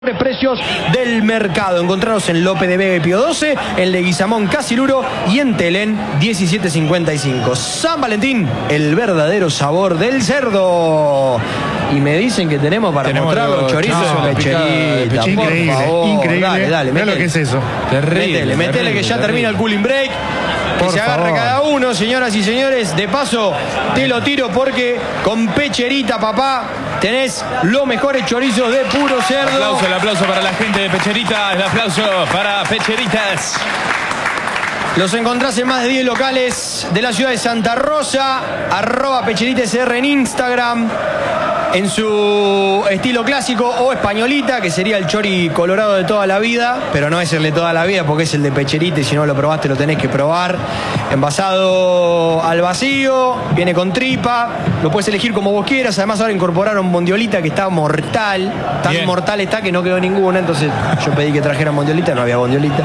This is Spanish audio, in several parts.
Precios del mercado. Encontraros en Lope de Vega y Pío 12, en Leguizamón Casiluro y en Telén 1755. San Valentín, el verdadero sabor del cerdo. Y me dicen que tenemos para mostrar los chorizos de Pecherita. Increíble, por favor. increíble. Dale, Mira lo que es eso. Terrible. Métele que ya termina el cooling break. Que se agarra cada uno, señoras y señores. De paso, te lo tiro porque con Pecherita, papá, tenés los mejores chorizos de puro cerdo. El aplauso para la gente de Pecherita. El aplauso para Pecheritas. Los encontrás en más de 10 locales de la ciudad de Santa Rosa. @PecheritaSR en Instagram. En su estilo clásico o españolita, que sería el chori colorado de toda la vida, pero no es el de toda la vida porque es el de Pecherita y si no lo probaste lo tenés que probar. Envasado al vacío, viene con tripa, lo puedes elegir como vos quieras. Además ahora incorporaron bondiolita que está mortal, tan bien mortal está que no quedó ninguna, entonces yo pedí que trajeran bondiolita, no había bondiolita.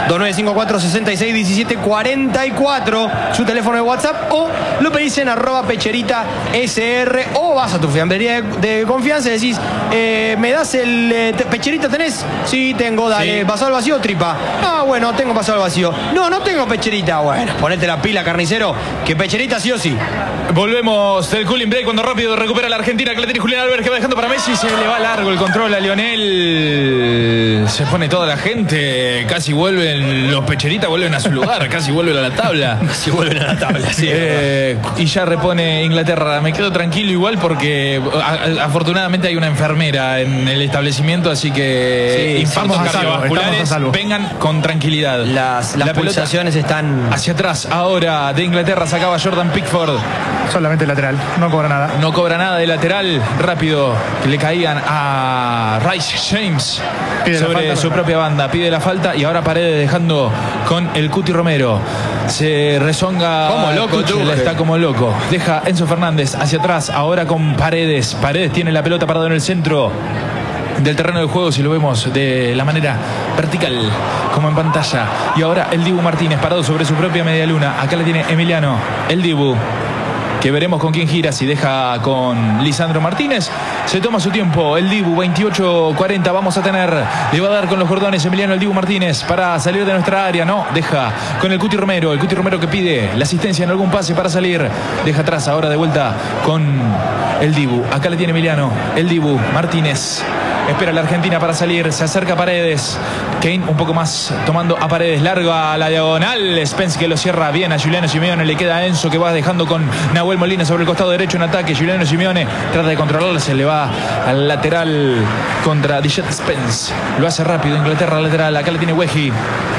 2954-6617-44, su teléfono de WhatsApp, o lo pedís en @PecheritasR, o vas a tu fiambrería de confianza y decís, ¿me das el Pecherita tenés? Sí, tengo, dale. Sí. ¿Pasado al vacío o tripa? Ah, bueno, tengo pasado al vacío. No, no tengo Pecherita. Bueno, ponete la pila, carnicero, que Pecherita sí o sí. Volvemos del cooling break cuando rápido recupera la Argentina, que la tiene Julián Álvarez, que va dejando para Messi, se le va largo el control a Lionel. Se pone toda la gente, casi vuelven los Pecheritas, vuelven a su lugar, casi vuelven a la tabla. Casi vuelven a la tabla, sí. Y ya repone Inglaterra. Me quedo tranquilo igual porque afortunadamente hay una enfermera en el establecimiento, así que infartos cardiovasculares vengan con tranquilidad. Las pulsaciones están hacia atrás ahora de Inglaterra. Sacaba Jordan Pickford. Solamente lateral, no cobra nada. No cobra nada de lateral. Rápido que le caían a Rice James sobre su propia banda. Pide la falta y ahora Paredes dejando con el Cuti Romero. Se rezonga como loco, está como loco. Deja Enzo Fernández hacia atrás, ahora con Paredes. Paredes tiene la pelota parada en el centro del terreno de juego, si lo vemos de la manera vertical, como en pantalla. Y ahora el Dibu Martínez parado sobre su propia media luna. Acá le tiene Emiliano, el Dibu, que veremos con quién gira, si deja con Lisandro Martínez. Se toma su tiempo el Dibu, 28:40 vamos a tener. Le va a dar con los cordones Emiliano el Dibu Martínez para salir de nuestra área. No, deja con el Cuti Romero. El Cuti Romero que pide la asistencia en algún pase para salir. Deja atrás ahora de vuelta con el Dibu. Acá le tiene Emiliano, el Dibu Martínez. Espera la Argentina para salir. Se acerca Paredes. Kane un poco más tomando a Paredes. Larga a la diagonal. Spence que lo cierra bien a Giuliano Simeone. Le queda a Enzo que va dejando con Nahuel Molina sobre el costado derecho en ataque. Giuliano Simeone trata de controlarlo. Se le va al lateral contra Dichet Spence. Lo hace rápido. Inglaterra lateral. Acá le tiene Wehi.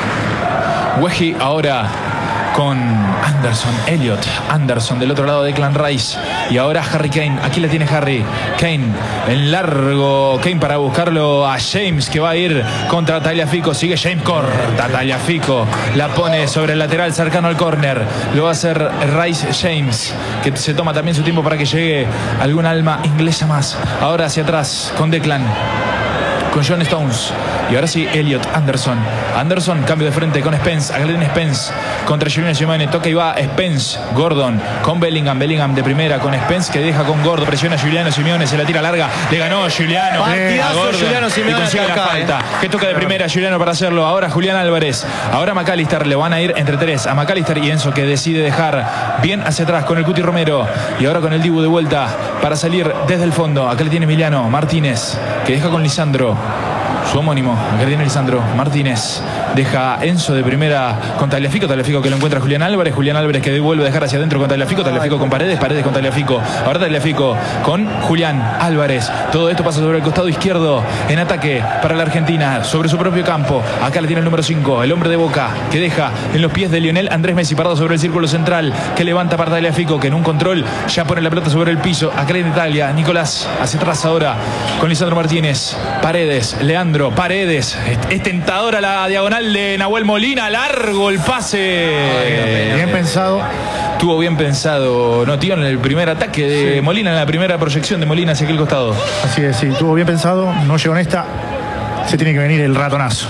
Wehi ahora con Anderson, Elliot Anderson del otro lado de Declan Rice. Y ahora Harry Kane, aquí la tiene Harry Kane en largo, Kane para buscarlo a James, que va a ir contra Tagliafico. Sigue James, corta Tagliafico, la pone sobre el lateral cercano al córner. Lo va a hacer Rice James, que se toma también su tiempo para que llegue algún alma inglesa más. Ahora hacia atrás con Declan, con John Stones. Y ahora sí, Elliot Anderson. Anderson, cambio de frente con Spence. Acá tiene Spence contra Giuliano Simeone. Toca y va Spence. Gordon con Bellingham. Bellingham de primera con Spence, que deja con Gordon. Presiona a Giuliano Simeone. Se la tira larga. Le ganó Giuliano. Partidazo Giuliano Simeone. Y consigue la falta. Que toca de primera Giuliano para hacerlo. Ahora Julián Álvarez. Ahora McAllister. Le van a ir entre tres. A McAllister y Enzo, que decide dejar bien hacia atrás con el Cuti Romero. Y ahora con el Dibu de vuelta para salir desde el fondo. Acá le tiene Emiliano Martínez, que deja con Lisandro, su homónimo. Acá tiene Lisandro Martínez. Deja Enzo de primera con Tagliafico. Tagliafico que lo encuentra Julián Álvarez. Julián Álvarez que devuelve a dejar hacia adentro con Tagliafico. Tagliafico con Paredes. Paredes con Tagliafico. Ahora Tagliafico con Julián Álvarez. Todo esto pasa sobre el costado izquierdo en ataque para la Argentina. Sobre su propio campo. Acá le tiene el número 5. El hombre de Boca que deja en los pies de Lionel Andrés Messi parado sobre el círculo central. Que levanta para Tagliafico, que en un control ya pone la pelota sobre el piso. Acá en Italia. Nicolás hacia atrás ahora con Lisandro Martínez. Paredes. Leandro Paredes. Es tentadora la diagonal de Nahuel Molina. Largo el pase. Bien pensado. Estuvo bien pensado, ¿no, tío? En el primer ataque de Molina, en la primera proyección de Molina hacia aquel costado. Así es, sí. Estuvo bien pensado. No llegó en esta. Se tiene que venir el ratonazo.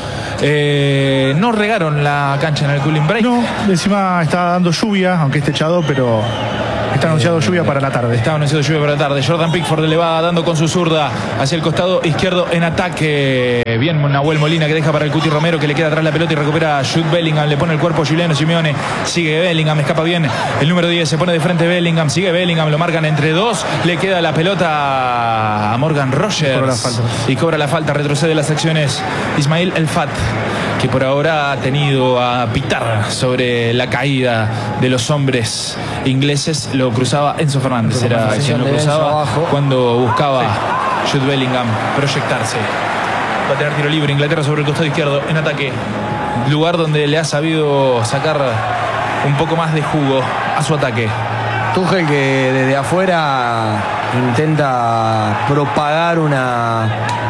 No regaron la cancha en el cooling break. No, encima está dando lluvia, aunque esté echado, pero Está anunciado lluvia para la tarde. Está anunciado lluvia para la tarde. Jordan Pickford le va dando con su zurda hacia el costado izquierdo en ataque. Bien, Nahuel Molina que deja para el Cuti Romero, que le queda atrás la pelota y recupera a Jude Bellingham. Le pone el cuerpo a Giuliano Simeone. Sigue Bellingham, escapa bien el número 10. Se pone de frente Bellingham. Sigue Bellingham, lo marcan entre dos. Le queda la pelota a Morgan Rogers. Y cobra la falta. Retrocede las acciones Ismail El Fat, que por ahora ha tenido a pitar sobre la caída de los hombres ingleses. Lo cruzaba Enzo Fernández, era quien lo cruzaba cuando buscaba Jude Bellingham proyectarse. Va a tener tiro libre Inglaterra sobre el costado izquierdo en ataque, lugar donde le ha sabido sacar un poco más de jugo a su ataque. Tuchel, que desde afuera intenta propagar una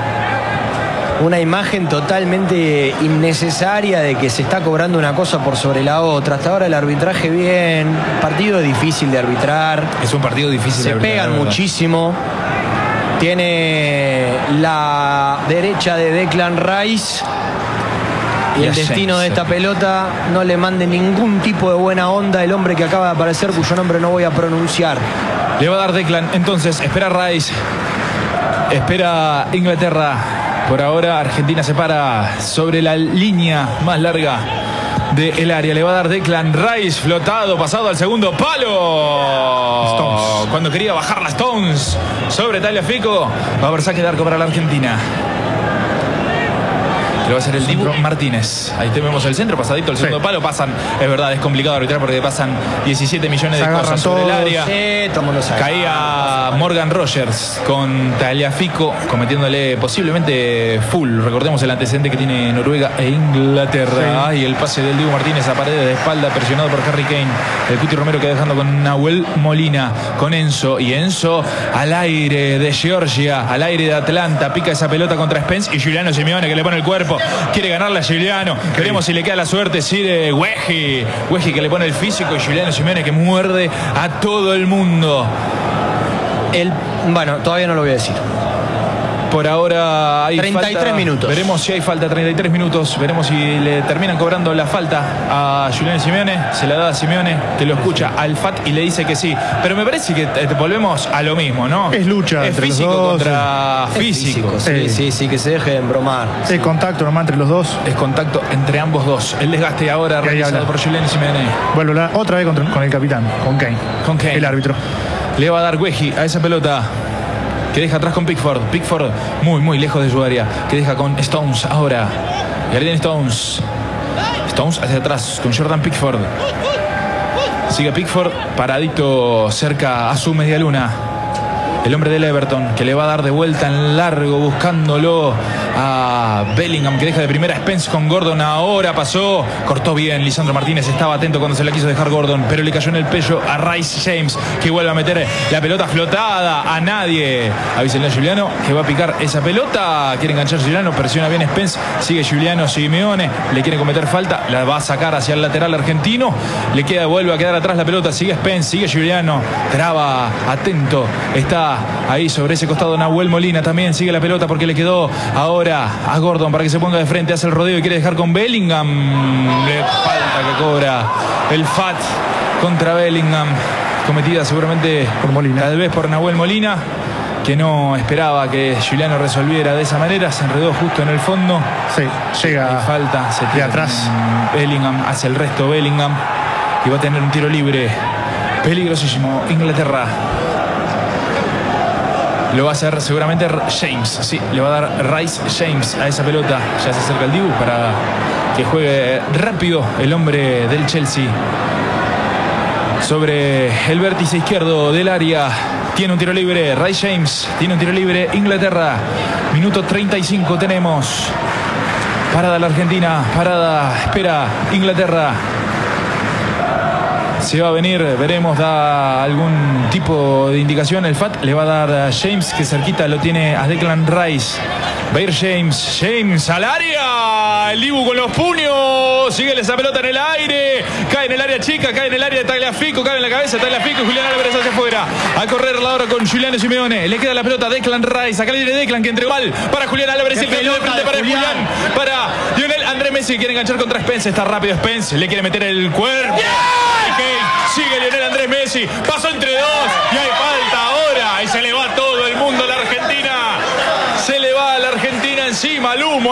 imagen totalmente innecesaria de que se está cobrando una cosa por sobre la otra. Hasta ahora el arbitraje bien, partido difícil de arbitrar. Es un partido difícil de arbitrar. Se pegan muchísimo. Tiene la derecha de Declan Rice. Y el destino de esta pelota no le mande ningún tipo de buena onda el hombre que acaba de aparecer, cuyo nombre no voy a pronunciar. Le va a dar Declan, entonces espera Rice, espera Inglaterra. Por ahora Argentina se para sobre la línea más larga del área. Le va a dar Declan Rice, flotado, pasado al segundo palo. Stones. Cuando quería bajar las Stones sobre Tagliafico. Va a haber saque de arco para la Argentina. Le va a hacer el Dibu Martínez. Ahí tenemos el centro, pasadito al segundo palo. Pasan, es verdad, es complicado arbitrar porque pasan 17 millones de cosas sobre el área. Caía Morgan Rogers con Tagliafico, cometiéndole posiblemente full. Recordemos el antecedente que tiene Noruega e Inglaterra. Y el pase del Dibu Martínez a paredes de espalda, presionado por Harry Kane. El Cuti Romero que dejando con Nahuel Molina, con Enzo. Y Enzo al aire de Georgia, al aire de Atlanta. Pica esa pelota contra Spence y Giuliano Simeone que le pone el cuerpo. Quiere ganarle a Giuliano. Veremos si le queda la suerte. Sí, de Weji que le pone el físico y Giuliano Simeone que muerde a todo el mundo. Bueno, todavía no lo voy a decir. Por ahora hay 33 falta. minutos. Veremos si hay falta, 33 minutos. Veremos si le terminan cobrando la falta a Giuliano Simeone. Se la da a Simeone, que lo escucha al Fat y le dice que sí. Pero me parece que volvemos a lo mismo, ¿no? Es lucha. Es físico los dos, contra físico. Sí, que se dejen bromar. Es contacto nomás entre los dos. Es contacto entre ambos dos. El desgaste ahora realizado por Giuliano Simeone. Vuelve otra vez con el capitán, con Kane. El árbitro. Le va a dar Weji a esa pelota, que deja atrás con Pickford. Pickford muy lejos de su área, que deja con Stones ahora. Garden Stones hacia atrás con Jordan Pickford. Sigue Pickford paradito cerca a su media luna. El hombre del Everton, que le va a dar de vuelta en largo buscándolo a Bellingham, que deja de primera Spence con Gordon. Ahora pasó, cortó bien Lisandro Martínez, estaba atento cuando se la quiso dejar Gordon, pero le cayó en el pecho a Rice James, que vuelve a meter la pelota flotada a nadie. Avísenle a Giuliano que va a picar esa pelota. Quiere enganchar Giuliano, presiona bien Spence, sigue Giuliano Simeone, le quiere cometer falta, la va a sacar hacia el lateral argentino, vuelve a quedar atrás la pelota, sigue Spence, sigue Giuliano, traba, atento, está ahí sobre ese costado Nahuel Molina, también sigue la pelota porque le quedó ahora a Gordon para que se ponga de frente, hace el rodeo y quiere dejar con Bellingham. Le falta que cobra el Fat contra Bellingham, cometida seguramente por Molina, tal vez por Nahuel Molina, que no esperaba que Giuliano resolviera de esa manera. Se enredó justo en el fondo. Sí, llega. Hay falta, se tira de atrás. Bellingham hace el resto Bellingham y va a tener un tiro libre peligrosísimo Inglaterra. Lo va a hacer seguramente James. Sí, le va a dar Rice James a esa pelota. Ya se acerca el Dibu para que juegue rápido el hombre del Chelsea sobre el vértice izquierdo del área. Tiene un tiro libre Rice James. Tiene un tiro libre Inglaterra. Minuto 35 tenemos. Parada la Argentina. Parada. Espera Inglaterra. Se va a venir, veremos, da algún tipo de indicación. El Fat le va a dar a James, que cerquita lo tiene a Declan Rice. Va a ir James. James al área. El Dibu con los puños. Sigue esa pelota en el aire. Cae en el área chica. Cae en el área de Tagliafico. Cae en la cabeza de Tagliafico. Y Julián Álvarez hacia afuera. A correr la hora con Giuliano Simeone. Le queda la pelota a Declan Rice. Acá le viene Declan que entregó mal para Julián Álvarez. El que de frente para Julián. Para Lionel Andrés Messi. Quiere enganchar contra Spence. Está rápido Spence. Le quiere meter el cuerpo. Sigue Lionel Andrés Messi. Pasó entre dos. Y hay falta ahora. Y se le va todo el mundo a la Argentina. Se le va a la Argentina encima. Al humo.